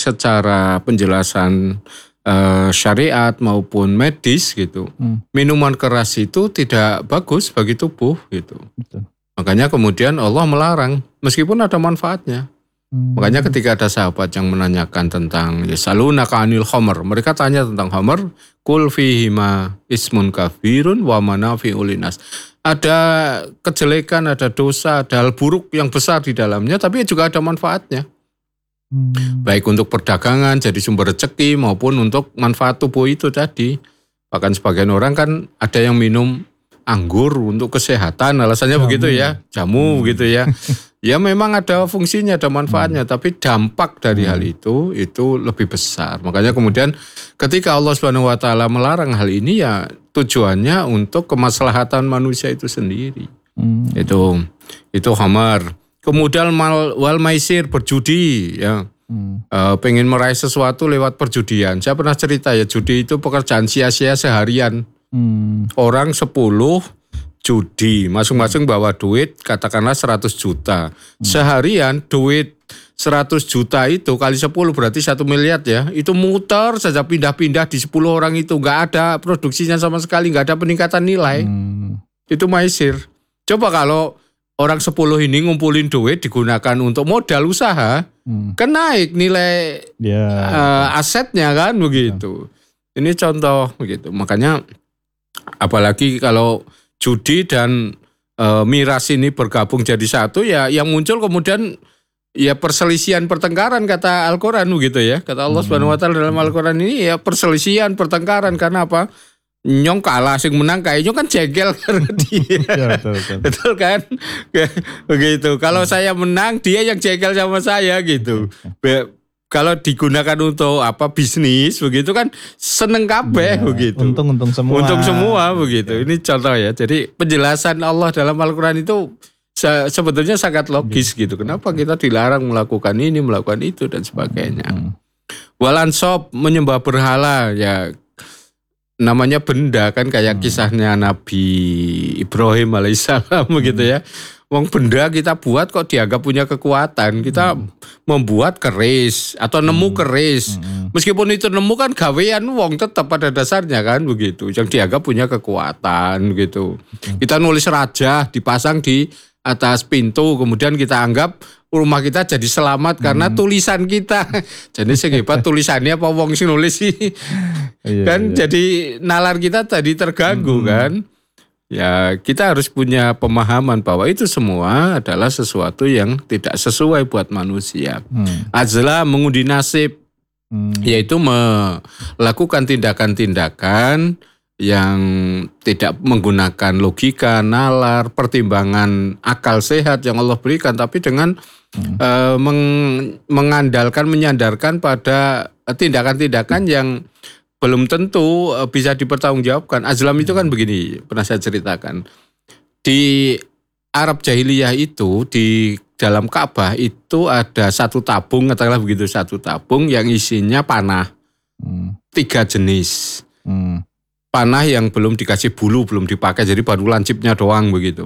secara penjelasan syariat maupun medis gitu, minuman keras itu tidak bagus bagi tubuh gitu. Betul. Makanya kemudian Allah melarang meskipun ada manfaatnya. Makanya ketika ada sahabat yang menanyakan tentang yasalunaka anil khamr, mereka tanya tentang khamr, qul fihima ismun kafirun wa manafi'ul linnas. Ada kejelekan, ada dosa, ada hal buruk yang besar di dalamnya, tapi juga ada manfaatnya. Baik untuk perdagangan, jadi sumber rezeki, maupun untuk manfaat tubuh itu tadi. Bahkan sebagian orang kan ada yang minum anggur untuk kesehatan, alasannya begitu ya, jamu gitu ya. Ya memang ada fungsinya, ada manfaatnya, tapi dampak dari hal itu lebih besar. Makanya kemudian ketika Allah SWT melarang hal ini ya tujuannya untuk kemaslahatan manusia itu sendiri. Itu khamar. Kemudian wal maisir, berjudi ya. Pengen meraih sesuatu lewat perjudian. Saya pernah cerita ya, judi itu pekerjaan sia-sia seharian. Orang 10 judi, masing-masing bawa duit katakanlah 100 juta. Seharian duit 100 juta itu kali 10 berarti 1 miliar ya. Itu muter saja pindah-pindah di 10 orang itu. Gak ada produksinya sama sekali, gak ada peningkatan nilai. Itu maisir. Coba kalau orang 10 ini ngumpulin duit digunakan untuk modal usaha, kan naik nilai asetnya kan begitu. Ini contoh begitu. Makanya apalagi kalau judi dan miras ini bergabung jadi satu ya, yang muncul kemudian ya perselisihan, pertengkaran kata Al-Quran gitu ya. Kata Allah SWT dalam Al-Quran ini ya perselisihan, pertengkaran karena apa? Nyong kalah, sing menang kayaknya kan jengkel karena dia. Ya, betul kan? Begitu. Kalau saya menang, dia yang jengkel sama saya gitu. Kalau digunakan untuk bisnis begitu kan seneng kabeh begitu. Untung semua. Untung semua begitu. Ini contoh ya. Jadi penjelasan Allah dalam Al-Quran itu sebetulnya sangat logis gitu. Kenapa kita dilarang melakukan ini, melakukan itu dan sebagainya. Walansob, menyembah berhala ya. Namanya benda kan kayak kisahnya Nabi Ibrahim alaihissalam begitu ya. Wong benda kita buat kok dianggap punya kekuatan. Kita membuat keris atau nemu keris. Meskipun itu nemu kan gawean wong tetap pada dasarnya kan begitu. Yang dianggap punya kekuatan gitu. Kita nulis raja dipasang di atas pintu. Kemudian kita anggap rumah kita jadi selamat karena tulisan kita. Jadi sehebat tulisannya apa wong sing nulis sih. Kan jadi nalar kita tadi terganggu kan. Ya kita harus punya pemahaman bahwa itu semua adalah sesuatu yang tidak sesuai buat manusia. Azla mengundi nasib, yaitu melakukan tindakan-tindakan yang tidak menggunakan logika, nalar, pertimbangan akal sehat yang Allah berikan, tapi dengan mengandalkan, menyandarkan pada tindakan-tindakan yang belum tentu bisa dipertanggungjawabkan. Azlam itu kan begini, pernah saya ceritakan. Di Arab Jahiliyah itu, di dalam Ka'bah itu ada satu tabung, katakanlah begitu, satu tabung yang isinya panah. 3 jenis. Panah yang belum dikasih bulu, belum dipakai, jadi baru lancipnya doang begitu.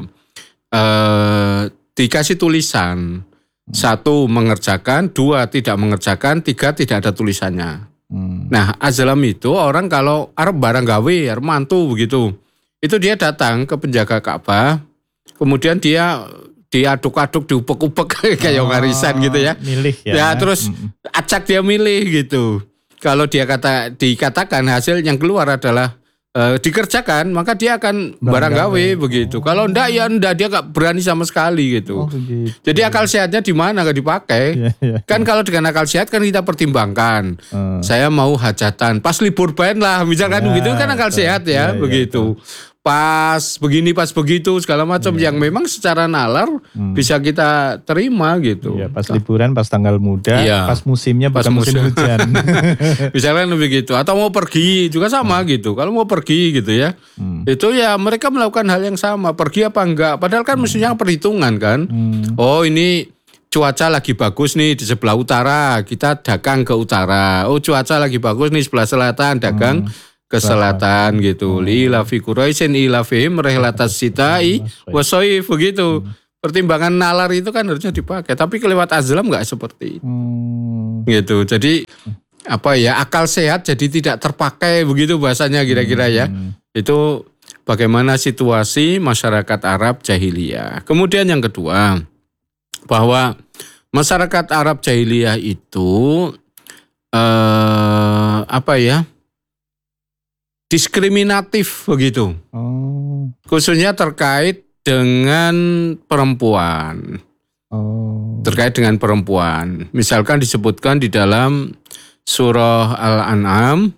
Dikasih tulisan. 1 mengerjakan, 2 tidak mengerjakan, 3 tidak ada tulisannya. Nah azlam itu orang kalau arep barang gawe, arep mantu begitu. Itu dia datang ke penjaga Ka'bah, kemudian dia diaduk-aduk, diupek-upek kayak warisan gitu ya. Milih ya. Ya terus acak dia milih gitu. Kalau dia dikatakan hasil yang keluar adalah dikerjakan, maka dia akan barang gawe begitu. Kalau enggak ya enggak, dia enggak berani sama sekali gitu. Gitu. Jadi akal sehatnya di mana enggak dipakai? Kan kalau dengan akal sehat kan kita pertimbangkan. Saya mau hajatan, pas libur ban lah misalkan begitu kan akal sehat ya begitu. Pas begini, pas begitu segala macam yang memang secara nalar bisa kita terima gitu. Ya, pas liburan, pas tanggal muda, pas musimnya bukan musim hujan. Misalnya begitu. Atau mau pergi juga sama gitu. Kalau mau pergi gitu ya, itu ya mereka melakukan hal yang sama. Pergi apa enggak? Padahal kan mestinya perhitungan kan. Oh ini cuaca lagi bagus nih di sebelah utara, kita dagang ke utara. Oh cuaca lagi bagus nih sebelah selatan, dagang ke selatan gitu. Ila fi Quraisyin ila fihim rihlatas sitai wa shaif begitu. pertimbangan nalar itu kan harusnya dipakai. Tapi kelewat azlam nggak seperti itu. Gitu. Jadi akal sehat jadi tidak terpakai begitu bahasanya kira-kira ya. Itu bagaimana situasi masyarakat Arab jahiliyah. Kemudian yang kedua, bahwa masyarakat Arab jahiliyah itu diskriminatif begitu. Khususnya terkait dengan perempuan. Terkait dengan perempuan. Misalkan disebutkan di dalam surah Al-An'am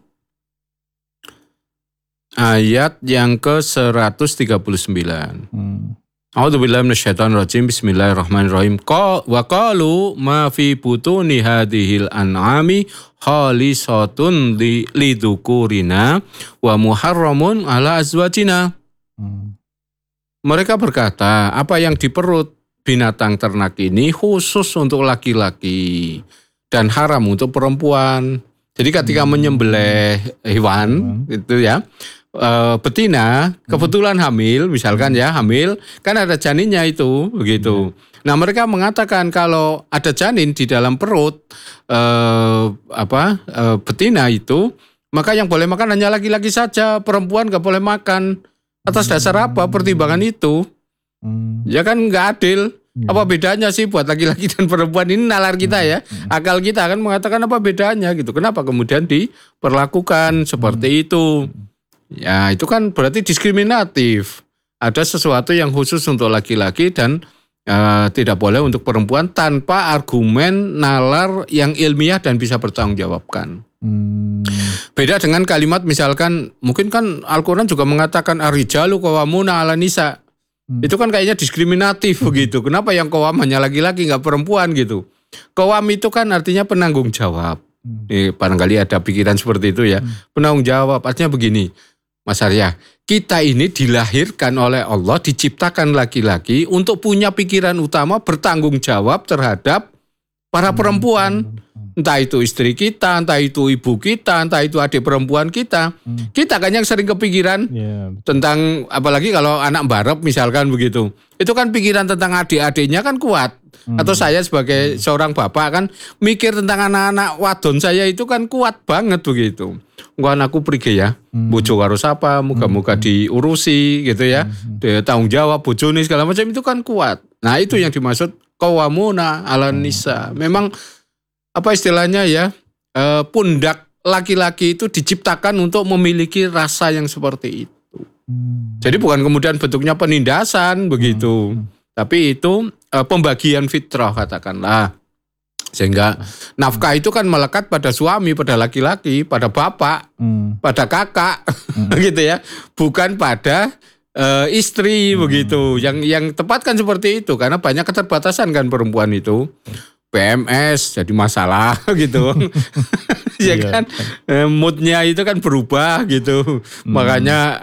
ayat yang ke-139. A'udzubillahi minasyaitonir rajim. Bismillahirrahmanirrahim. Wa qalu ma fi butuni hadhil an'ami khalisatun lidzukurina wa muharramun ala azwajina. Mereka berkata, apa yang di perut binatang ternak ini khusus untuk laki-laki dan haram untuk perempuan. Jadi ketika menyembelih hewan itu ya, betina kebetulan hamil, misalkan ya hamil, kan ada janinnya itu begitu. Nah mereka mengatakan kalau ada janin di dalam perut betina itu, maka yang boleh makan hanya laki-laki saja, perempuan nggak boleh makan. Atas dasar apa pertimbangan itu? Ya kan nggak adil. Apa bedanya sih buat laki-laki dan perempuan? Ini nalar kita ya, akal kita kan mengatakan apa bedanya gitu. Kenapa kemudian diperlakukan seperti itu? Ya itu kan berarti diskriminatif. Ada sesuatu yang khusus untuk laki-laki dan tidak boleh untuk perempuan tanpa argumen nalar yang ilmiah dan bisa bertanggungjawabkan. Beda dengan kalimat misalkan, mungkin kan Al-Quran juga mengatakan ar-rijalu qawwamuna 'alan nisa. Itu kan kayaknya diskriminatif begitu. Kenapa yang qawwam hanya laki-laki nggak perempuan gitu? Qawwam itu kan artinya penanggung jawab. Barangkali ada pikiran seperti itu ya. Penanggung jawab artinya begini, Mas Arya, kita ini dilahirkan oleh Allah, diciptakan laki-laki untuk punya pikiran utama bertanggung jawab terhadap para perempuan. Entah itu istri kita, entah itu ibu kita, entah itu adik perempuan kita. Kita kan yang sering kepikiran tentang, apalagi kalau anak barep misalkan begitu. Itu kan pikiran tentang adik-adiknya kan kuat. Atau saya sebagai seorang bapak kan mikir tentang anak-anak wadon saya itu kan kuat banget begitu. Enggak anakku pergi ya, bojo karo sapa, muga-muga diurusi gitu ya. Dia tanggung jawab bojone segala macam itu kan kuat. Nah itu yang dimaksud qawwamuna 'alan nisa. Memang apa istilahnya ya, pundak laki-laki itu diciptakan untuk memiliki rasa yang seperti itu. Jadi bukan kemudian bentuknya penindasan begitu, tapi itu pembagian fitrah katakanlah. Sehingga nafkah itu kan melekat pada suami, pada laki-laki, pada bapak, pada kakak, gitu ya, bukan pada istri begitu. Yang tepat kan seperti itu, karena banyak keterbatasan kan perempuan itu. PMS jadi masalah gitu. Ya kan moodnya itu kan berubah gitu. Makanya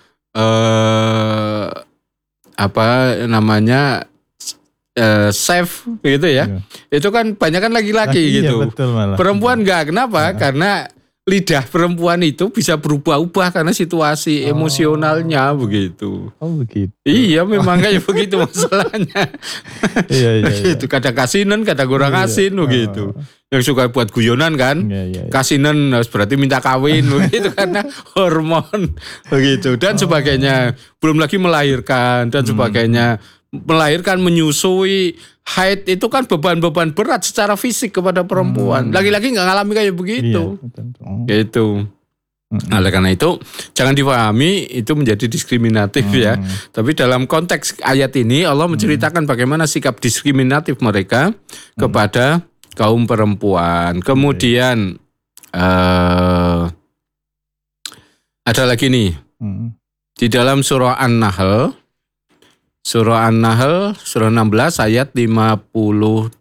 safe gitu ya. Itu kan banyak kan laki-laki gitu. Betul, perempuan enggak, kenapa? Karena lidah perempuan itu bisa berubah-ubah karena situasi emosionalnya begitu. Oh begitu. Iya memang kayak begitu masalahnya. Iya. Gitu. Kadang kasinan, kadang kurang asin begitu. Yang suka buat guyonan kan. Kasinan berarti minta kawin begitu karena hormon begitu dan sebagainya. Belum lagi melahirkan dan sebagainya. Melahirkan, menyusui, haid itu kan beban-beban berat secara fisik kepada perempuan. Laki-laki nggak ngalami kayak begitu. Gitu. Nah, oleh karena itu jangan dipahami itu menjadi diskriminatif ya. Tapi dalam konteks ayat ini Allah menceritakan bagaimana sikap diskriminatif mereka kepada kaum perempuan. Kemudian ada lagi nih di dalam surah An-Nahl. Surah An-Nahl, surah 16 ayat 59.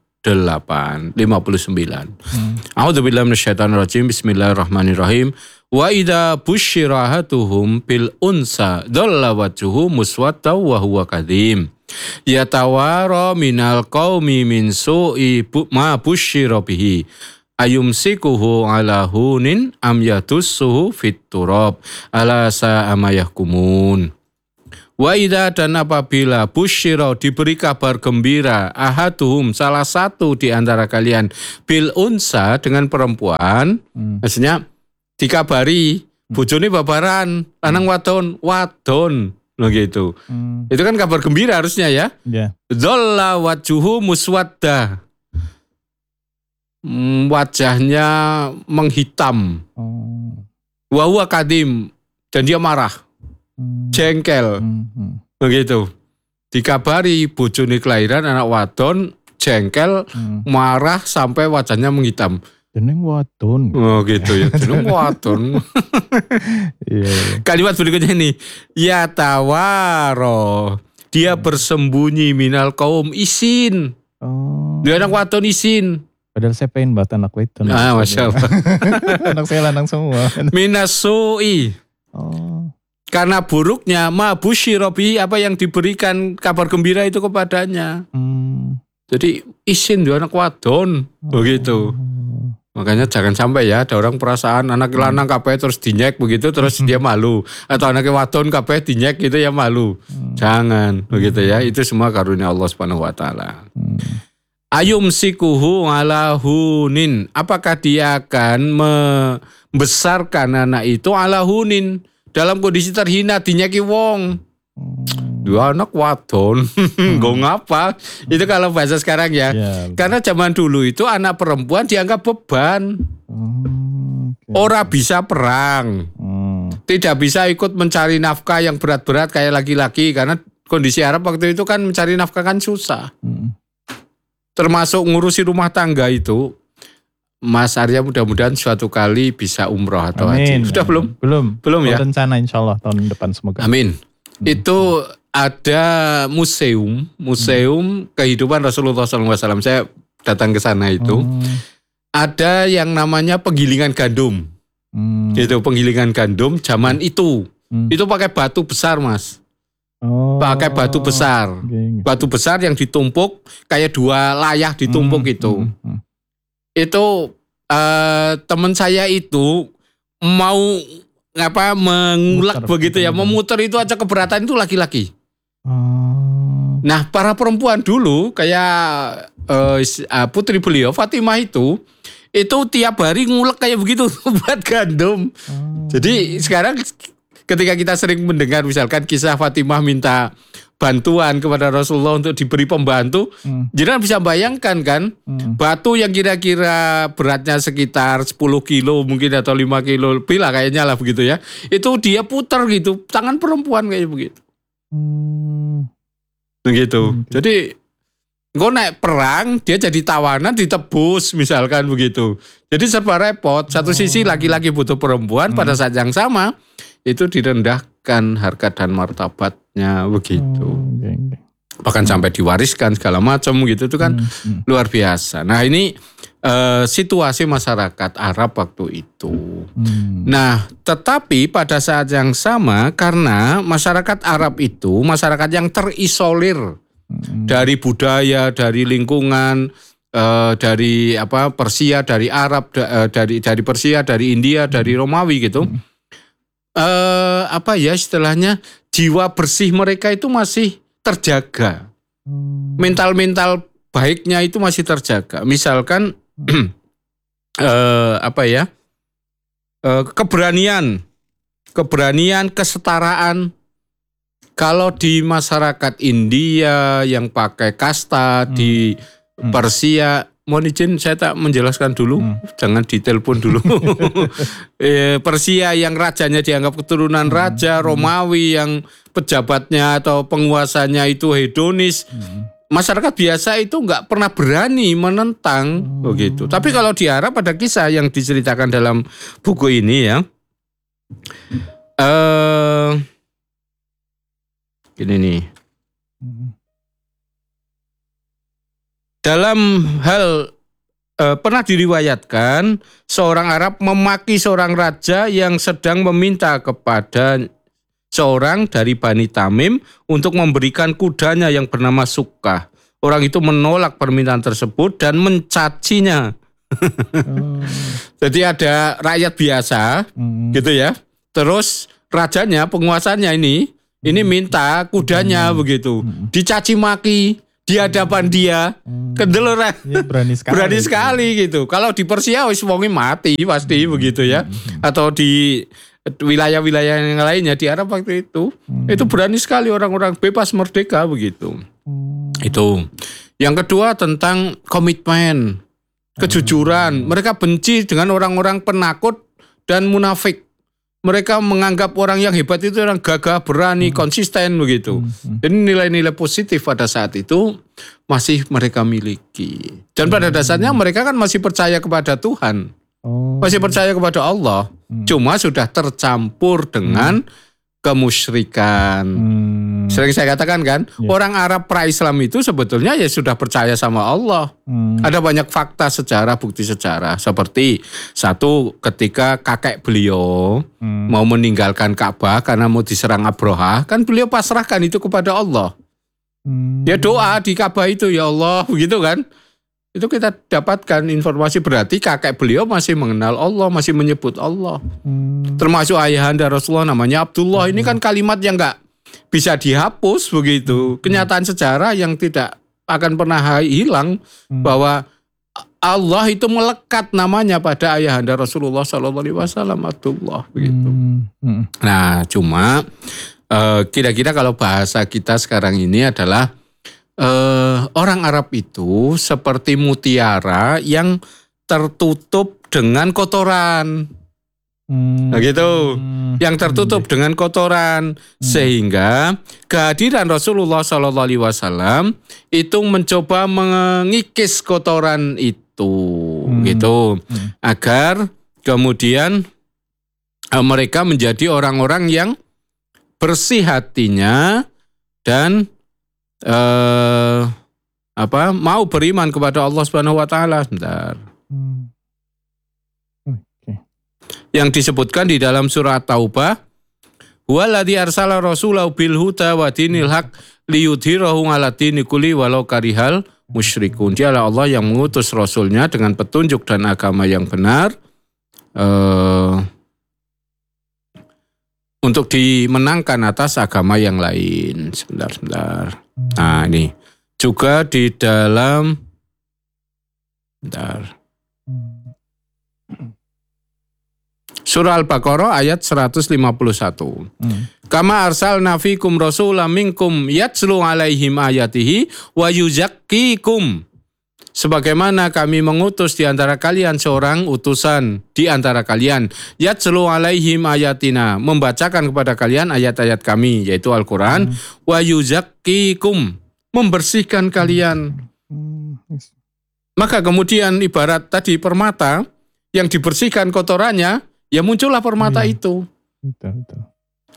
A'udzubillahi minasyaitonir rajim. Bismillahirrahmanirrahim. Wa idza busyira ahaduhum bil unsa dhalla wajhuhu muswaddan wa huwa kadhim. Yatawara minal qaumi min su'i ma busyira bihi. Ayumsikuhu ala hunin am yadussuhu fit turab. Ala sa'a ma yahkumun. Wa idza dan apabila busyira diberi kabar gembira ahaduhum salah satu di antara kalian bil unsa dengan perempuan, maksudnya dikabari bojone babaran, lanang wadon begitu. Itu kan kabar gembira harusnya ya. Dzalla wajhuhu muswadda. Wajahnya menghitam. Wa huwa kadim, dan dia marah. Jengkel. Begitu. Dikabari bojone kelahiran anak wadon, jengkel, marah sampai wajahnya menghitam. Jeneng wadon. Oh gitu ya, jeneng wadon. Kalimat berikutnya ini, ya tawaro, dia bersembunyi minal kaum isin. Dia anak wadon isin. Padahal saya pengen buat anak wadon. Masya Allah. Anak saya lanang semua. Minasui. Karena buruknya ma busyirobi, apa yang diberikan kabar gembira itu kepadanya. Jadi isin dia anak wadon. Begitu. Makanya jangan sampai ya ada orang perasaan anak lanang kabeh terus dinyek begitu terus dia malu, atau anak wadon kabeh dinyek gitu ya malu. Jangan begitu ya, itu semua karunia Allah Subhanahu wa taala. Ayum sikuhu ala hunin, apakah dia akan membesarkan anak itu ala hunin dalam kondisi terhina, dinyeki wong. Dua anak wadon, gue ngapa? Itu kalau bahasa sekarang ya. Karena zaman dulu itu anak perempuan dianggap beban. Ora bisa perang. Tidak bisa ikut mencari nafkah yang berat-berat kayak laki-laki. Karena kondisi Arab waktu itu kan mencari nafkah kan susah. Termasuk ngurusi rumah tangga itu. Mas Arya mudah-mudahan suatu kali bisa umroh atau haji. Sudah belum? Belum ya? Rencana insya Allah tahun depan semoga. Amin. Itu ada museum kehidupan Rasulullah SAW. Saya datang ke sana itu. Ada yang namanya penggilingan gandum. Itu penggilingan gandum zaman itu. Itu pakai batu besar, Mas. Pakai batu besar. Batu besar yang ditumpuk kayak dua layah ditumpuk itu. Itu teman saya itu mau mengulek begitu ya, memutar itu aja keberatan itu laki-laki. Nah, para perempuan dulu kayak putri beliau Fatimah itu tiap hari ngulek kayak begitu buat gandum. Jadi sekarang ketika kita sering mendengar misalkan kisah Fatimah minta bantuan kepada Rasulullah untuk diberi pembantu, jadi bisa bayangkan kan, batu yang kira-kira beratnya sekitar 10 kilo mungkin atau 5 kilo lebih lah kayaknya lah begitu ya, itu dia putar gitu, tangan perempuan kayak begitu. Begitu. Jadi engkau naik perang, dia jadi tawanan ditebus misalkan begitu. Jadi serba repot. Satu sisi laki-laki butuh perempuan, pada saat yang sama itu direndahkan harkat dan martabatnya begitu. Bahkan sampai diwariskan segala macam gitu, itu kan luar biasa. Nah ini situasi masyarakat Arab waktu itu. Nah tetapi pada saat yang sama, karena masyarakat Arab itu masyarakat yang terisolir dari budaya, dari lingkungan, dari Persia, dari Arab, dari Persia, dari India, dari Romawi gitu. Istilahnya jiwa bersih mereka itu masih terjaga. Mental baiknya itu masih terjaga. Misalkan keberanian, kesetaraan. Kalau di masyarakat India yang pakai kasta, di Persia, mohon izin saya tak menjelaskan dulu, jangan ditelepon dulu. Persia yang rajanya dianggap keturunan raja, Romawi yang pejabatnya atau penguasanya itu hedonis. Masyarakat biasa itu nggak pernah berani menentang begitu. Tapi kalau di Arab ada kisah yang diceritakan dalam buku ini ya. Ini nih. Dalam hal pernah diriwayatkan seorang Arab memaki seorang raja yang sedang meminta kepada seorang dari Bani Tamim untuk memberikan kudanya yang bernama Sukkah. Orang itu menolak permintaan tersebut dan mencacinya. Jadi ada rakyat biasa gitu ya. Terus rajanya, penguasanya ini ini minta kudanya begitu. Dicaci maki di hadapan dia. Kedeluran. Ya, berani sekali gitu. Kalau di Persia wis wonge mati pasti begitu ya. Atau di wilayah-wilayah yang lainnya di Arab waktu itu berani sekali orang-orang bebas merdeka begitu. Itu. Yang kedua tentang komitmen, kejujuran. Mereka benci dengan orang-orang penakut dan munafik. Mereka menganggap orang yang hebat itu orang gagah, berani, konsisten begitu. Jadi nilai-nilai positif pada saat itu masih mereka miliki. Dan pada dasarnya mereka kan masih percaya kepada Tuhan. Masih percaya kepada Allah. Cuma sudah tercampur dengan kemusyrikan. Sering saya katakan kan, orang Arab pra-Islam itu sebetulnya ya sudah percaya sama Allah. Ada banyak fakta sejarah, bukti sejarah. Seperti satu, ketika kakek beliau mau meninggalkan Ka'bah karena mau diserang Abraha, kan beliau pasrahkan itu kepada Allah. Dia doa di Ka'bah itu, ya Allah, begitu kan. Itu kita dapatkan informasi berarti kakek beliau masih mengenal Allah, masih menyebut Allah. Termasuk ayahanda Rasulullah namanya Abdullah. Ini kan kalimat yang gak bisa dihapus begitu. Kenyataan sejarah yang tidak akan pernah hilang bahwa Allah itu melekat namanya pada ayahanda Rasulullah SAW, Abdullah begitu. Nah, cuma kira-kira kalau bahasa kita sekarang ini adalah orang Arab itu seperti mutiara yang tertutup dengan kotoran. Nah gitu, yang tertutup dengan kotoran, sehingga kehadiran Rasulullah SAW itu mencoba mengikis kotoran itu, gitu, agar kemudian mereka menjadi orang-orang yang bersih hatinya dan mau beriman kepada Allah Subhanahu wa taala. Bentar. Yang disebutkan di dalam surah Taubah, huwaladzi arsala rasulahu bil huda wa dinil haq liyudhhirahu 'ala dini kulli walau karihal musyrikun. Dialah Allah yang mengutus rasulnya dengan petunjuk dan agama yang benar untuk dimenangkan atas agama yang lain. Sebentar. Nah ini juga di dalam Surah Al-Baqarah ayat 151. Kama arsalna fikum rasulam minkum yatslu alaihim ayatihi wa yuzakkikum. Sebagaimana kami mengutus di antara kalian seorang utusan di antara kalian, yatslu alaihim ayatina, membacakan kepada kalian ayat-ayat kami, yaitu Al-Quran, wa yuzakkikum, membersihkan kalian. Maka kemudian ibarat tadi permata yang dibersihkan kotorannya, ya muncullah permata itu. Betul.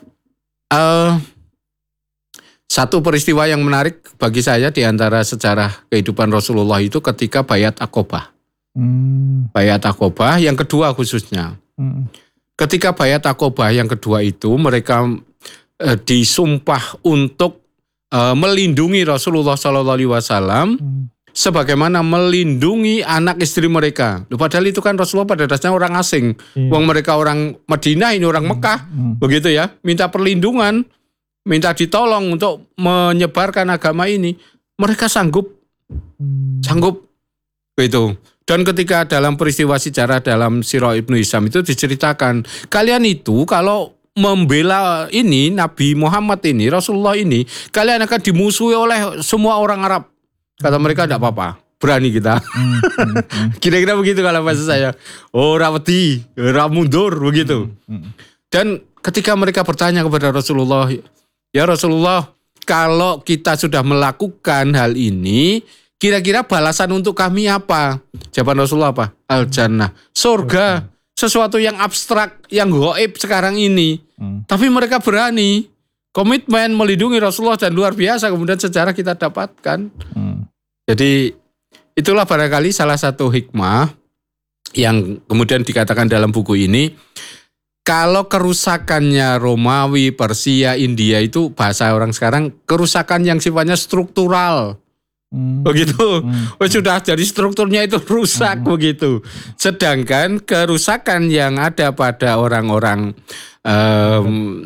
Satu peristiwa yang menarik bagi saya di antara sejarah kehidupan Rasulullah itu ketika Bayat Aqobah. Bayat Aqobah yang kedua khususnya. Ketika Bayat Aqobah yang kedua itu mereka disumpah untuk melindungi Rasulullah SAW sebagaimana melindungi anak istri mereka. Padahal itu kan Rasulullah pada dasarnya orang asing. Wong mereka orang Madinah, ini orang Mekah. Begitu ya, minta perlindungan, minta ditolong untuk menyebarkan agama ini. Mereka sanggup. Begitu. Dan ketika dalam peristiwa sejarah dalam Sirah Ibnu Hisham itu diceritakan, kalian itu kalau membela ini Nabi Muhammad ini, Rasulullah ini, kalian akan dimusuhi oleh semua orang Arab. Kata mereka tidak apa-apa, berani kita. Kira-kira begitu kalau bahasa saya. Oh rawati, mundur begitu. Dan ketika mereka bertanya kepada Rasulullah, ya Rasulullah, kalau kita sudah melakukan hal ini, kira-kira balasan untuk kami apa? Jawaban Rasulullah apa? Al-Jannah, surga. Sesuatu yang abstrak, yang gaib sekarang ini. Tapi mereka berani, komitmen melindungi Rasulullah dan luar biasa. Kemudian sejarah kita dapatkan. Jadi itulah barangkali salah satu hikmah yang kemudian dikatakan dalam buku ini. Kalau kerusakannya Romawi, Persia, India itu bahasa orang sekarang kerusakan yang sifatnya struktural. Begitu. Sudah jadi strukturnya itu rusak begitu. Sedangkan kerusakan yang ada pada orang-orang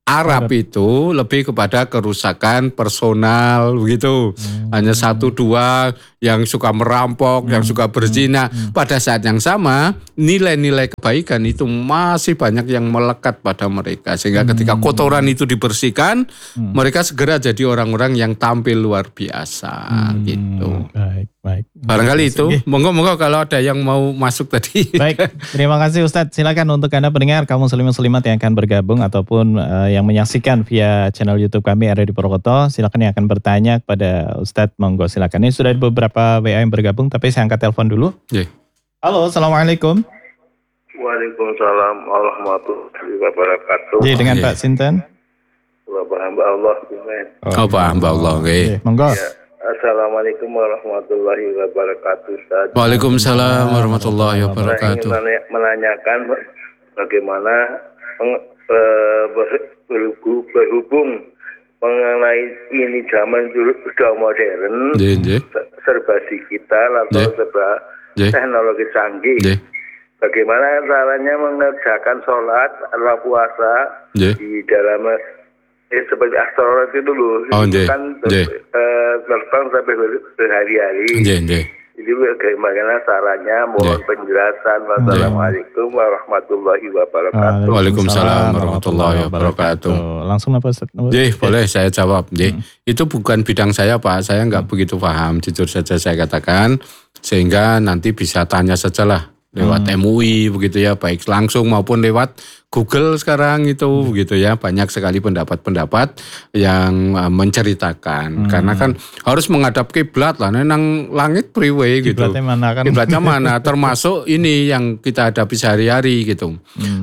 Arab itu lebih kepada kerusakan personal begitu. Hanya 1-2 yang suka merampok, yang suka berzina. Pada saat yang sama, nilai-nilai kebaikan itu masih banyak yang melekat pada mereka. Sehingga ketika kotoran itu dibersihkan, mereka segera jadi orang-orang yang tampil luar biasa gitu. Baik. Barangkali itu, monggo kalau ada yang mau masuk tadi. Baik, terima kasih Ustadz. Silakan untuk Anda pendengar, kaum muslimin muslimat yang akan bergabung ataupun yang menyaksikan via channel YouTube kami RRI Purwokerto, silakan yang akan bertanya kepada Ustadz, monggo silakan. Ini sudah ada beberapa WA yang bergabung, tapi saya angkat telepon dulu. Halo, assalamualaikum. Waalaikumsalam warahmatullahi wabarakatuh. Dengan Pak Sinten. Bapak hamba Allah. Pak hamba Allah. Monggo. Assalamualaikum warahmatullahi wabarakatuh. Ustaz. Waalaikumsalam warahmatullahi wabarakatuh. Saya ingin menanyakan bagaimana berhubung mengenai ini zaman dulu sudah modern, serba digital atau serba teknologi canggih. Bagaimana caranya mengerjakan sholat atau puasa di dalam seperti astronot itu dulu, kan terbang sampai berhari-hari. Jadi bagaimana caranya? Mohon penjelasan. Wassalamualaikum warahmatullahi wabarakatuh. Waalaikumsalam warahmatullahi wabarakatuh. Langsung apa Ustaz? Boleh saya jawab. Itu bukan bidang saya Pak, saya nggak begitu paham. Jujur saja saya katakan, sehingga nanti bisa tanya sajalah lewat MUI begitu ya, baik langsung maupun lewat Google sekarang itu begitu ya, banyak sekali pendapat-pendapat yang menceritakan. Karena kan harus menghadap kiblat lah, nang langit priwe gitu. Kiblatnya mana? Termasuk ini yang kita hadapi sehari-hari gitu.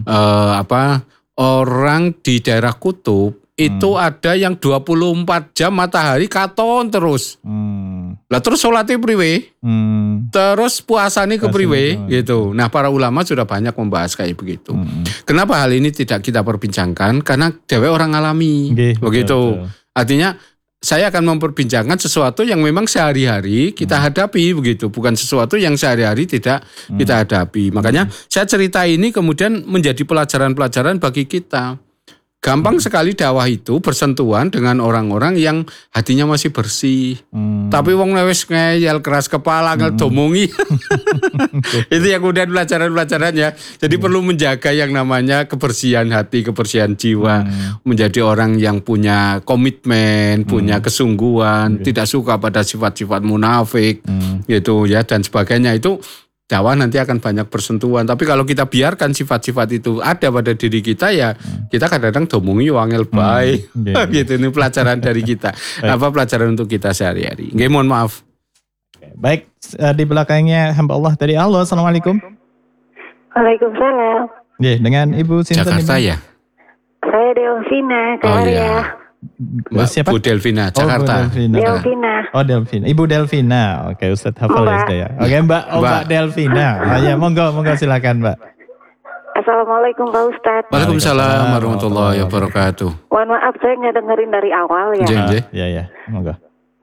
Orang di daerah kutub itu ada yang 24 jam matahari katon terus. Lah terus sholatnya priwe, terus puasanya ke priwe gitu. Nah para ulama sudah banyak membahas kayak begitu. Kenapa hal ini tidak kita perbincangkan? Karena dewe orang alami, begitu. Artinya saya akan memperbincangkan sesuatu yang memang sehari-hari kita hadapi begitu, bukan sesuatu yang sehari-hari tidak kita hadapi. Makanya saya cerita ini kemudian menjadi pelajaran-pelajaran bagi kita. Gampang sekali dakwah itu bersentuhan dengan orang-orang yang hatinya masih bersih. Tapi wong wis ngeyel keras kepala ngedomongi. Itu yang kemudian pelajaran-pelajarannya. Jadi perlu menjaga yang namanya kebersihan hati, kebersihan jiwa. Menjadi orang yang punya komitmen, punya kesungguhan, tidak suka pada sifat-sifat munafik gitu ya dan sebagainya. Itu dakwah nanti akan banyak bersentuhan. Tapi kalau kita biarkan sifat-sifat itu ada pada diri kita, ya kita kadang-kadang domungi wangel baik. Gitu, ini pelajaran dari kita. Apa pelajaran untuk kita sehari-hari. Nggih, mohon maaf. Baik, di belakangnya hamba Allah tadi. Halo, assalamualaikum. Waalaikumsalam. Dengan Ibu Sinten. Jakarta ya? Saya Delvina, Karya. Mbak siapa? Bu Delvina, Jakarta. Delvina. Oh Delvina, Ibu Delvina. Oke, Ustadz hafal ya sudah ya. Oke, Mbak Delvina. Ya, monggo silakan Mbak. Assalamualaikum Pak Ustadz. Waalaikumsalam warahmatullahi wabarakatuh. Mohon maaf saya nggak dengerin dari awal ya. Iya, monggo.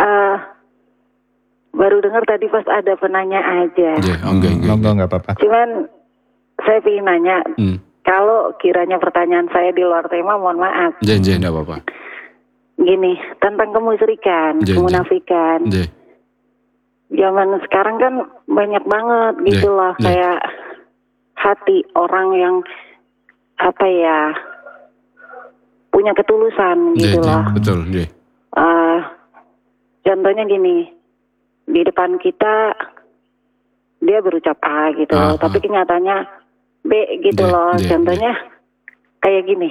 Baru dengar tadi pas ada penanya aja. Monggo nggak apa-apa. Cuman saya ingin nanya, kalau kiranya pertanyaan saya di luar tema, mohon maaf. Nggak apa-apa. Gini, tentang kemusyrikan, kemunafikan. Zaman sekarang kan banyak banget gitu loh, kayak hati orang yang punya ketulusan gitu loh. Betul. Contohnya gini, di depan kita dia berucap A gitu, tapi kenyataannya B gitu loh. Contohnya kayak gini.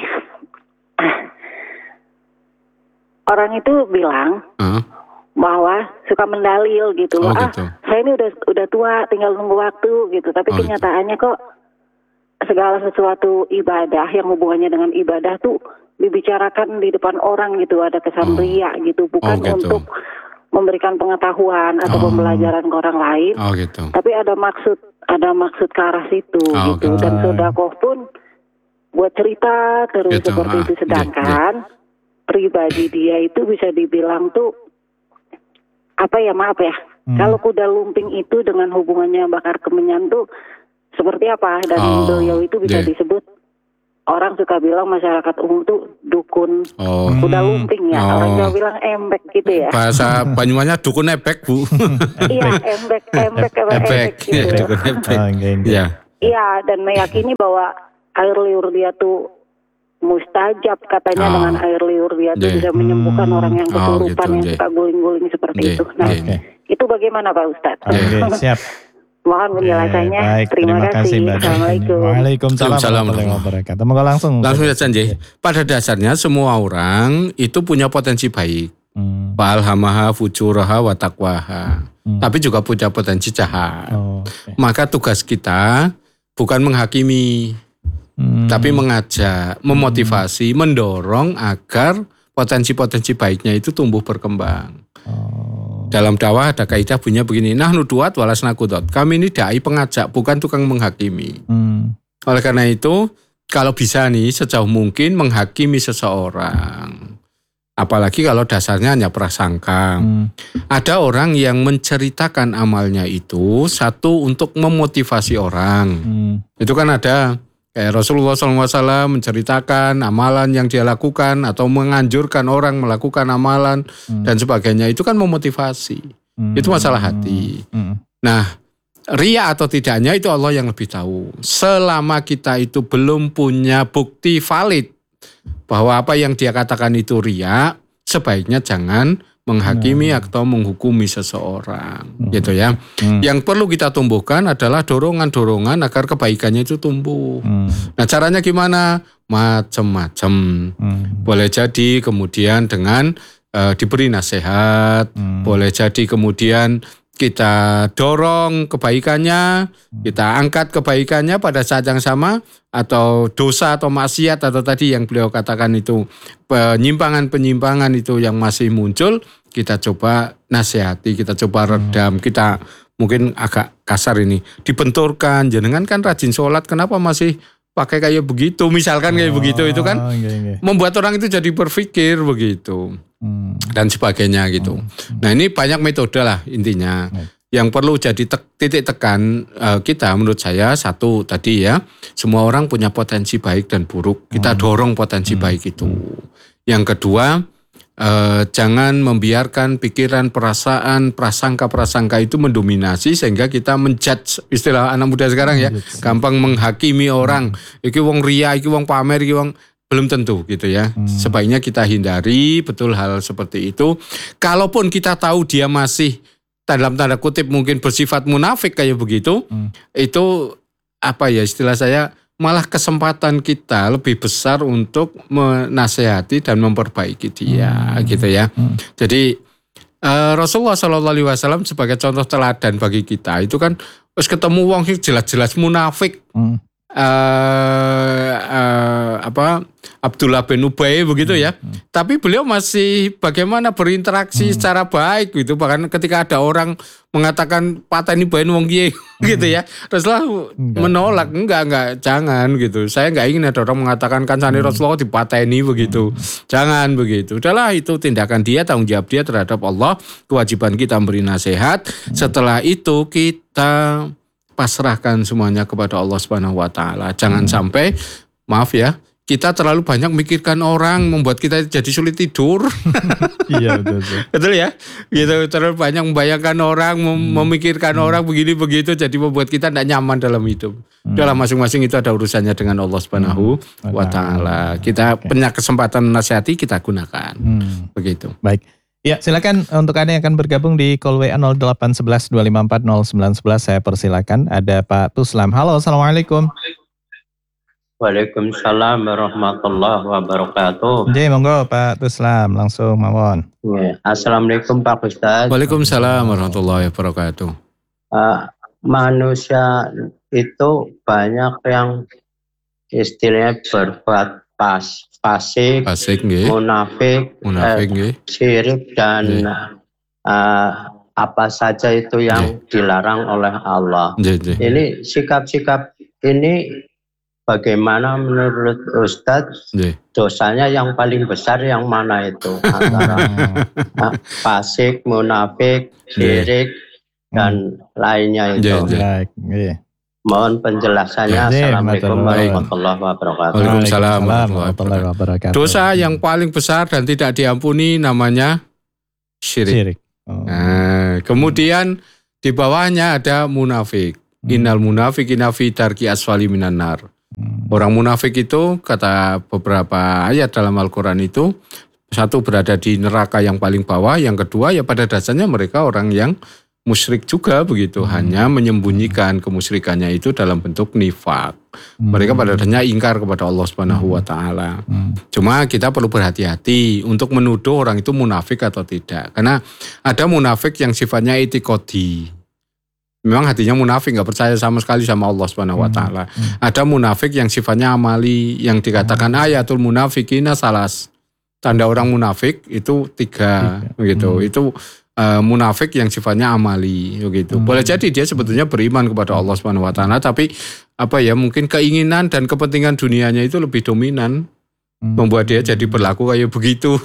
Orang itu bilang bahwa suka mendalil gitu loh. Gitu. Saya ini udah tua, tinggal nunggu waktu gitu. Tapi kenyataannya kok segala sesuatu ibadah yang hubungannya dengan ibadah tuh dibicarakan di depan orang gitu. Ada kesan ria gitu, bukan untuk memberikan pengetahuan atau pembelajaran ke orang lain. Gitu. Tapi ada maksud ke arah situ gitu. Dan sedekah pun buat cerita terus gitu. Seperti itu. Sedangkan pribadi dia itu bisa dibilang tuh maaf ya. Kalau kuda lumping itu dengan hubungannya bakar kemenyan tuh seperti apa? Dan beliau itu bisa disebut orang suka bilang masyarakat umum tuh dukun, udah lumping ya. Orang Jawa bilang embek gitu ya. Bahasa Banyuwannya dukun ebek, Bu. Iya, embek gitu. Iya, dan meyakini bahwa air liur dia tuh mustajab katanya, dengan air liur dia tuh bisa menyembuhkan orang yang kesurupan, yang suka guling-guling seperti itu. Nah, itu bagaimana Pak Ustadz? Siap. Mohon penjelasannya. Baik, terima kasih. Assalamualaikum. Waalaikumsalam warahmatullahi wabarakatuh. Moga langsung saja, Nji. Pada dasarnya semua orang itu punya potensi baik. Fa'alhamaha fujuraha wa taqwaha. Tapi juga punya potensi jahat. Maka tugas kita bukan menghakimi, tapi mengajak, memotivasi, mendorong agar potensi-potensi baiknya itu tumbuh berkembang. Dalam dakwah ada kaidah bunyinya begini, nahnu duat walasna qudot. Kami ini dai pengajak, bukan tukang menghakimi. Oleh karena itu, kalau bisa nih sejauh mungkin menghakimi seseorang, apalagi kalau dasarnya hanya prasangka. Ada orang yang menceritakan amalnya itu satu untuk memotivasi orang. Itu kan ada kayak Rasulullah SAW menceritakan amalan yang dia lakukan atau menganjurkan orang melakukan amalan dan sebagainya. Itu kan memotivasi. Itu masalah hati. Nah, ria atau tidaknya itu Allah yang lebih tahu. Selama kita itu belum punya bukti valid bahwa apa yang dia katakan itu ria, sebaiknya jangan menghakimi atau menghukumi seseorang, gitu ya. Yang perlu kita tumbuhkan adalah dorongan-dorongan agar kebaikannya itu tumbuh. Nah, caranya gimana? Macam-macam. Boleh jadi kemudian dengan diberi nasihat, boleh jadi kemudian kita dorong kebaikannya, kita angkat kebaikannya pada saat yang sama, atau dosa atau maksiat atau tadi yang beliau katakan itu penyimpangan-penyimpangan itu yang masih muncul, kita coba nasihati, kita coba redam, kita mungkin agak kasar ini, dibenturkan, jenengan kan rajin sholat, kenapa masih pakai kayak begitu, misalkan kayak begitu, itu kan membuat orang itu jadi berpikir begitu. Dan sebagainya gitu. Nah, ini banyak metode lah intinya. Yang perlu jadi titik tekan kita menurut saya satu tadi ya, semua orang punya potensi baik dan buruk. Kita dorong potensi baik itu. Yang kedua, jangan membiarkan pikiran, perasaan, prasangka itu mendominasi sehingga kita menjudge, istilah anak muda sekarang ya, gampang menghakimi orang. Iki wong ria, iki wong pamer, iki wong, belum tentu gitu ya. Sebaiknya kita hindari betul hal seperti itu. Kalaupun kita tahu dia masih dalam tanda kutip mungkin bersifat munafik kayak begitu, itu apa ya istilah saya, malah kesempatan kita lebih besar untuk menasehati dan memperbaiki dia gitu ya. Jadi Rasulullah SAW sebagai contoh teladan bagi kita itu kan terus ketemu wong jelas-jelas munafik. Abdullah bin Ubay begitu ya. Tapi beliau masih bagaimana berinteraksi secara baik gitu. Bahkan ketika ada orang mengatakan pateni bae wong kiye gitu ya. Rasulullah menolak, enggak, jangan gitu. Saya enggak ingin ada orang mengatakan kan sani Rasulullah dipateni begitu. Jangan begitu. Udahlah, itu tindakan dia, tanggung jawab dia terhadap Allah. Kewajiban kita memberi nasihat. Setelah itu kita pasrahkan semuanya kepada Allah Subhanahu wa taala. Jangan sampai, maaf ya, kita terlalu banyak mikirkan orang membuat kita jadi sulit tidur. Iya, betul. Betul ya? Gitu, terlalu banyak membayangkan orang, memikirkan orang begini begitu, jadi membuat kita tidak nyaman dalam hidup. Dalam masing-masing itu ada urusannya dengan Allah Subhanahu wa taala. Kita punya kesempatan menasihati, kita gunakan. Begitu. Baik. Ya, silakan untuk Anda yang akan bergabung di call WA 0811 254 0911, saya persilakan. Ada Pak Tuslam. Halo, Assalamualaikum. Waalaikumsalam warahmatullahi wabarakatuh. Jadi monggo Pak Tuslam, langsung mawon. Assalamualaikum Pak Ustadz. Waalaikumsalam warahmatullahi wabarakatuh. Manusia itu banyak yang istilahnya berbuat fasik, munafik, syirik dan apa saja itu yang dilarang oleh Allah. Ini sikap-sikap ini bagaimana menurut Ustadz? Dosanya yang paling besar yang mana itu? Antara fasik, munafik, syirik dan lainnya itu. Mohon penjelasannya. Assalamualaikum warahmatullahi wabarakatuh. Waalaikumsalam warahmatullahi wabarakatuh. Dosa yang paling besar dan tidak diampuni namanya syirik. Nah, kemudian di bawahnya ada munafik. Innal munafiqina fi darki asfali minan nar. Orang munafik itu kata beberapa ayat dalam Al-Quran itu, satu berada di neraka yang paling bawah, yang kedua ya pada dasarnya mereka orang yang musyrik juga begitu, hanya menyembunyikan kemusyrikannya itu dalam bentuk nifak. Mereka pada dasarnya ingkar kepada Allah Subhanahu wa taala. Cuma kita perlu berhati-hati untuk menuduh orang itu munafik atau tidak. Karena ada munafik yang sifatnya itikodi. Memang hatinya munafik, enggak percaya sama sekali sama Allah Subhanahu wa taala. Ada munafik yang sifatnya amali, yang dikatakan ayatul munafikina salas. Tanda orang munafik itu 3 begitu. Itu munafik yang sifatnya amali gitu. Boleh jadi dia sebetulnya beriman kepada Allah Subhanahu wa taala, tapi mungkin keinginan dan kepentingan dunianya itu lebih dominan, membuat dia jadi berlaku kayak begitu.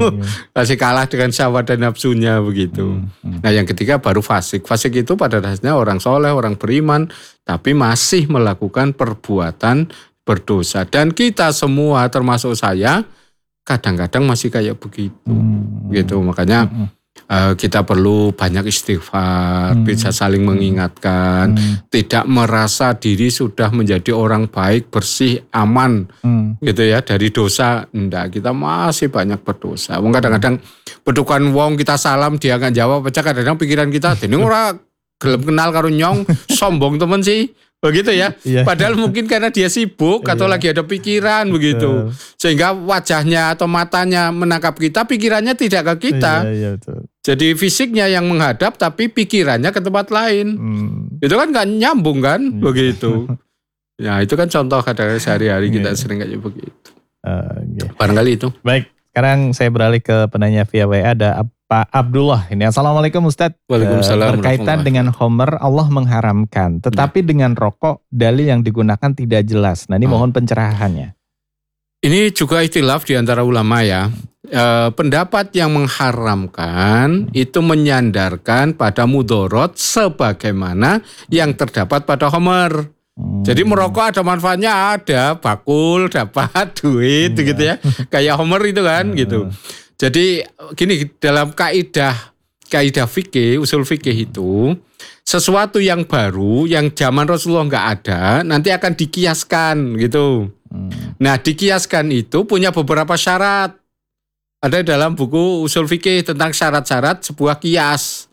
Kasih kalah dengan syahwat dan nafsunya begitu. Nah, yang ketiga baru fasik. Fasik itu pada dasarnya orang soleh, orang beriman, tapi masih melakukan perbuatan berdosa. Dan kita semua termasuk saya kadang-kadang masih kayak begitu. Gitu. Makanya kita perlu banyak istighfar, bisa saling mengingatkan, tidak merasa diri sudah menjadi orang baik, bersih, aman, gitu ya, dari dosa. Enggak, kita masih banyak berdosa. Kadang-kadang bedukan wong kita salam dia akan jawab, kadang-kadang pikiran kita, ini orang gelem kenal karo nyong, sombong temen sih. Begitu ya. Padahal mungkin karena dia sibuk atau lagi ada pikiran begitu. Sehingga wajahnya atau matanya menangkap kita, pikirannya tidak ke kita. Jadi fisiknya yang menghadap tapi pikirannya ke tempat lain. Itu kan gak nyambung kan begitu. Ya itu kan contoh kadang-kadang sehari-hari kita sering kayak begitu. Barangkali itu. Baik, sekarang saya beralih ke penanya via WA. Ada Pak Abdullah ini. Assalamualaikum Ustadz. Waalaikumsalam. Berkaitan dengan Homer, Allah mengharamkan. Tetapi dengan rokok, dalil yang digunakan tidak jelas. Nah ini mohon pencerahannya. Ini juga ikhtilaf di antara ulama ya. Pendapat yang mengharamkan itu menyandarkan pada mudorot sebagaimana yang terdapat pada Homer. Jadi merokok ada manfaatnya, ada bakul, dapat duit gitu ya. Kayak Homer itu kan gitu. Jadi gini, dalam kaidah fikih, usul fikih itu sesuatu yang baru yang zaman Rasulullah nggak ada nanti akan dikiaskan gitu. Nah dikiaskan itu punya beberapa syarat. Ada dalam buku usul fikih tentang syarat-syarat sebuah kias.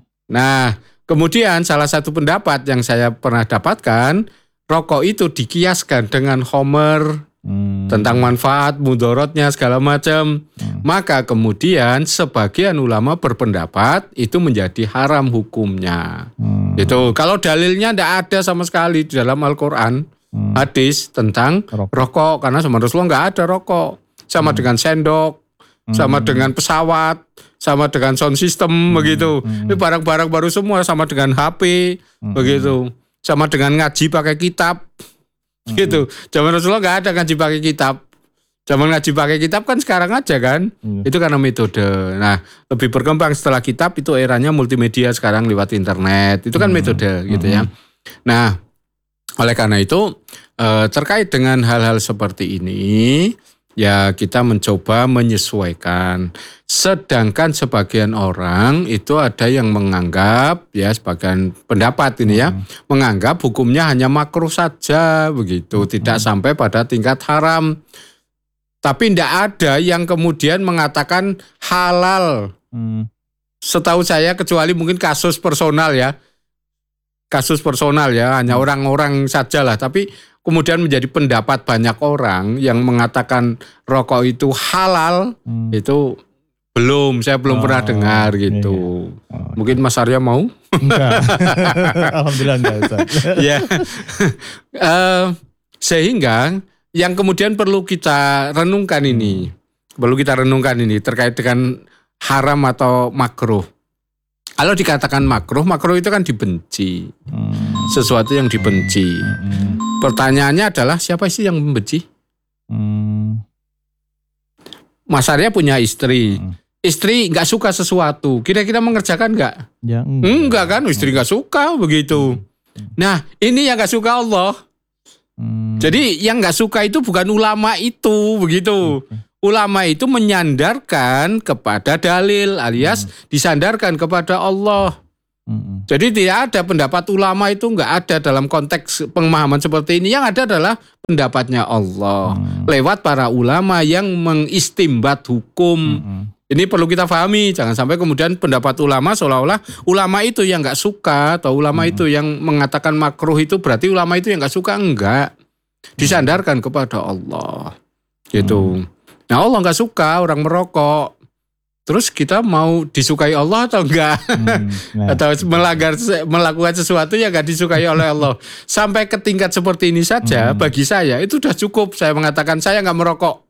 Nah kemudian salah satu pendapat yang saya pernah dapatkan, rokok itu dikiaskan dengan Homer. Tentang manfaat, mudorotnya segala macam. Maka kemudian sebagian ulama berpendapat itu menjadi haram hukumnya. Itu kalau dalilnya tidak ada sama sekali di dalam Al-Quran, hadis tentang rokok. Karena sama Rasulullah nggak ada rokok. Sama dengan sendok, sama dengan pesawat, sama dengan sound system begitu. Ini barang-barang baru semua, sama dengan HP begitu. Sama dengan ngaji pakai kitab. Gitu. Zaman Rasulullah nggak ada ngaji pakai kitab. Zaman ngaji pakai kitab kan sekarang aja kan. Itu karena metode. Nah, lebih berkembang setelah kitab itu eranya multimedia sekarang lewat internet. Itu kan metode gitu ya. Nah, oleh karena itu terkait dengan hal-hal seperti ini ya kita mencoba menyesuaikan. Sedangkan sebagian orang itu ada yang menganggap ya sebagian pendapat ini ya menganggap hukumnya hanya makruh saja begitu, tidak sampai pada tingkat haram. Tapi tidak ada yang kemudian mengatakan halal. Setahu saya kecuali mungkin kasus personal ya. Kasus personal ya, hanya orang-orang sajalah. Tapi kemudian menjadi pendapat banyak orang yang mengatakan rokok itu halal, itu saya belum pernah dengar gitu. Mungkin Mas Arya mau? Enggak. Alhamdulillah enggak Ustaz. Ya. Sehingga yang kemudian perlu kita renungkan ini. Terkait dengan haram atau makruh. Kalau dikatakan makruh itu kan dibenci. Sesuatu yang dibenci. Pertanyaannya adalah siapa sih yang membenci? Mas Arya punya istri. Istri gak suka sesuatu. Kira-kira mengerjakan gak? Ya, enggak kan, istri gak suka begitu. Nah, ini yang gak suka Allah. Jadi yang gak suka itu bukan ulama itu, begitu. Ulama itu menyandarkan kepada dalil alias disandarkan kepada Allah. Jadi tidak ada pendapat ulama itu gak ada dalam konteks pemahaman seperti ini. Yang ada adalah pendapatnya Allah lewat para ulama yang mengistimbat hukum. Ini perlu kita pahami, jangan sampai kemudian pendapat ulama seolah-olah ulama itu yang gak suka atau ulama itu yang mengatakan makruh itu berarti ulama itu yang gak suka. Enggak, disandarkan kepada Allah gitu. Nah, Allah gak suka orang merokok, terus kita mau disukai Allah atau enggak? Atau melakukan sesuatu yang gak disukai oleh Allah. Sampai ke tingkat seperti ini saja bagi saya itu sudah cukup. Saya mengatakan saya gak merokok.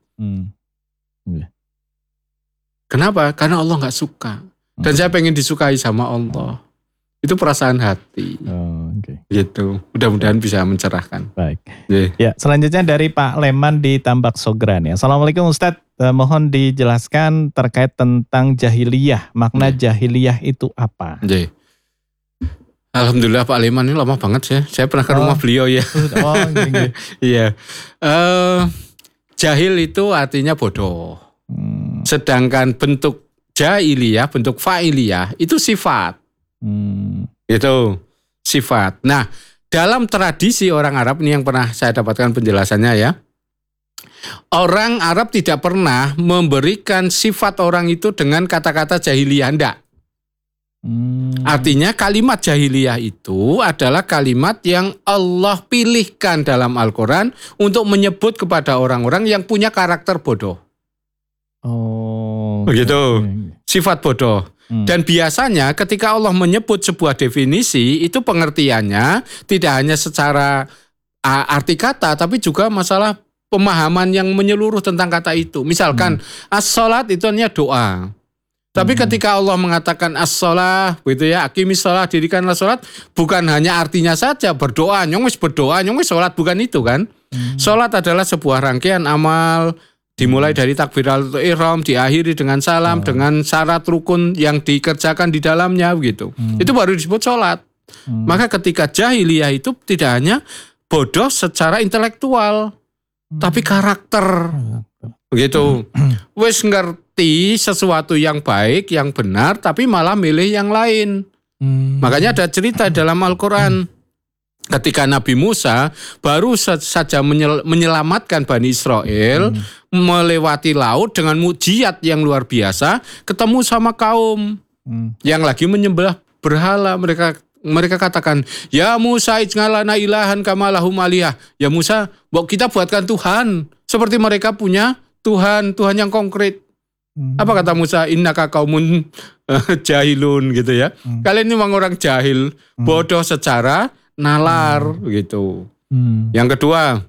Kenapa? Karena Allah gak suka. Dan saya pengen disukai sama Allah. Itu perasaan hati. Gitu. Mudah-mudahan bisa mencerahkan. Baik. Ya, selanjutnya dari Pak Leman di Tambak Sogran ya. Assalamualaikum Ustadz. Mohon dijelaskan terkait tentang jahiliyah. Makna jahiliyah itu apa? Alhamdulillah Pak Leman ini lama banget ya. Saya pernah ke rumah beliau ya. Iya. Jahil itu artinya bodoh. Sedangkan bentuk jahiliyah, bentuk fa'iliyah itu sifat. Itu sifat. Nah, dalam tradisi orang Arab ini yang pernah saya dapatkan penjelasannya ya. Orang Arab tidak pernah memberikan sifat orang itu dengan kata-kata jahiliyah, enggak. Artinya kalimat jahiliyah itu adalah kalimat yang Allah pilihkan dalam Al-Quran untuk menyebut kepada orang-orang yang punya karakter bodoh. Begitu, sifat bodoh. Dan biasanya ketika Allah menyebut sebuah definisi, itu pengertiannya tidak hanya secara arti kata, tapi juga masalah pemahaman yang menyeluruh tentang kata itu. Misalkan as-sholat itu hanya doa. Tapi ketika Allah mengatakan as-sholah, begitu ya, aqimis sholah, dirikanlah sholat, bukan hanya artinya saja berdoa, nyong wis sholat, bukan itu kan. Sholat adalah sebuah rangkaian amal, dimulai dari takbiratul ihram, diakhiri dengan salam, dengan syarat rukun yang dikerjakan di dalamnya begitu. Itu baru disebut sholat. Maka ketika jahiliyah itu tidak hanya bodoh secara intelektual, tapi karakter. Begitu. Wes ngerti sesuatu yang baik, yang benar, tapi malah milih yang lain. Makanya ada cerita dalam Al-Quran. Ketika Nabi Musa baru saja menyelamatkan Bani Israel, melewati laut dengan mukjizat yang luar biasa, ketemu sama kaum yang lagi menyembah berhala. Mereka katakan, ya Musa ij'alna ilahan kama lahum alihah. Ya Musa, kita buatkan Tuhan seperti mereka punya Tuhan yang konkret. Apa kata Musa? Innaka qaumun jahilun gitu ya. Kalian ini memang orang jahil, bodoh secara nalar gitu. Yang kedua,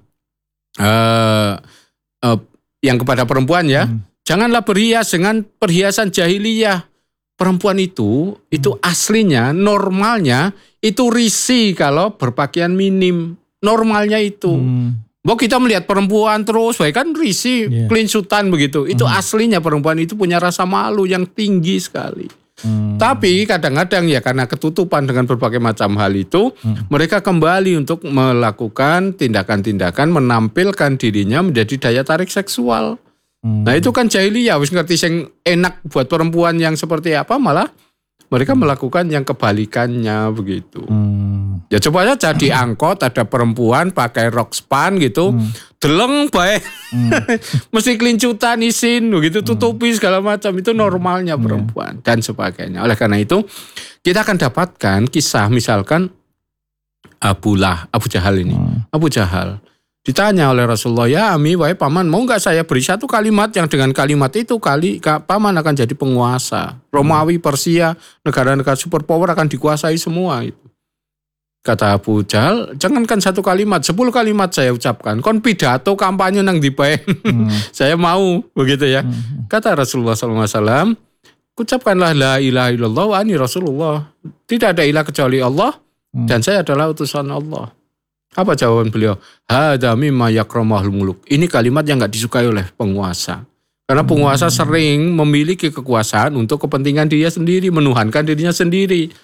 yang kepada perempuan ya, janganlah berhias dengan perhiasan jahiliyah. Perempuan itu aslinya, normalnya itu risih kalau berpakaian minim. Normalnya itu. Kita melihat perempuan terus, baik kan risih, kelinsutan begitu. Itu aslinya perempuan itu punya rasa malu yang tinggi sekali. Tapi kadang-kadang ya karena ketutupan dengan berbagai macam hal itu, mereka kembali untuk melakukan tindakan-tindakan menampilkan dirinya menjadi daya tarik seksual. Nah itu kan jahiliyah, wis ngerti sing enak buat perempuan yang seperti apa, malah mereka melakukan yang kebalikannya begitu. Ya coba saja diangkot ada perempuan pakai rok span gitu, deleng baik, mesti kelincutan isin begitu, tutupi segala macam, itu normalnya perempuan dan sebagainya. Oleh karena itu kita akan dapatkan kisah misalkan Abu Jahal ini. Abu Jahal ditanya oleh Rasulullah, ya Ami, wahai paman, mau nggak saya beri satu kalimat yang dengan kalimat itu paman akan jadi penguasa. Romawi, Persia, negara-negara superpower akan dikuasai semua itu. Kata Abu Jahal, jangankan satu kalimat, 10 kalimat saya ucapkan. Kon pidato kampanye nang dibaen. Saya mau begitu ya. Kata Rasulullah SAW, ucapkanlah la ilaha illallah wa ani Rasulullah. Tidak ada ilah kecuali Allah dan saya adalah utusan Allah. Apa jawaban beliau? Hadza mimma yakramul muluk. Ini kalimat yang enggak disukai oleh penguasa. Karena penguasa sering memiliki kekuasaan untuk kepentingan dia sendiri, menuhankan dirinya sendiri.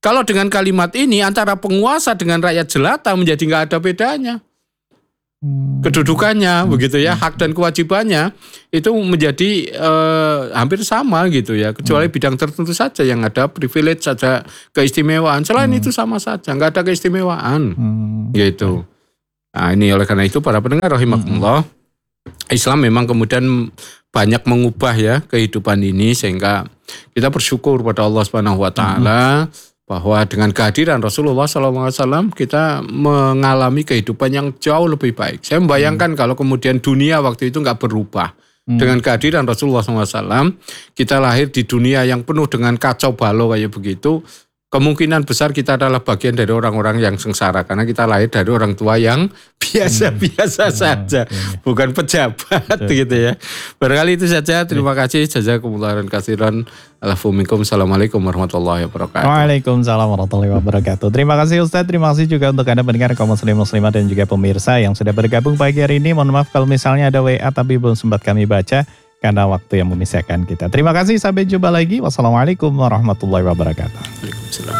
Kalau dengan kalimat ini antara penguasa dengan rakyat jelata menjadi nggak ada bedanya. Kedudukannya begitu ya, hak dan kewajibannya itu menjadi hampir sama gitu ya, kecuali bidang tertentu saja yang ada privilege saja, keistimewaan. Selain itu sama saja, nggak ada keistimewaan gitu. Nah ini oleh karena itu para pendengar rahimakumullah, Islam memang kemudian banyak mengubah ya kehidupan ini, sehingga kita bersyukur pada Allah Subhanahu wa taala bahwa dengan kehadiran Rasulullah SAW kita mengalami kehidupan yang jauh lebih baik. Saya membayangkan kalau kemudian dunia waktu itu nggak berubah. Dengan kehadiran Rasulullah SAW, kita lahir di dunia yang penuh dengan kacau balau kayak begitu. Kemungkinan besar kita adalah bagian dari orang-orang yang sengsara. Karena kita lahir dari orang tua yang biasa-biasa saja. Bukan pejabat gitu ya. Barangkali itu saja. Terima kasih. Jazakumullah khairan katsiran. Assalamualaikum warahmatullahi wabarakatuh. Waalaikumsalam warahmatullahi wabarakatuh. Terima kasih Ustaz. Terima kasih juga untuk Anda pendengar kaum muslim muslimat dan juga pemirsa yang sudah bergabung pagi hari ini. Mohon maaf kalau misalnya ada WA tapi belum sempat kami baca karena waktu yang memisahkan kita. Terima kasih, sampai jumpa lagi. Wassalamualaikum warahmatullahi wabarakatuh. Waalaikumsalam.